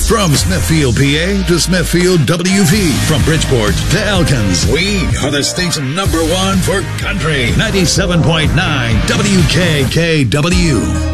From Smithfield, PA to Smithfield, WV. From Bridgeport to Elkins. We are the station #1 for country. 97.9 WKKW.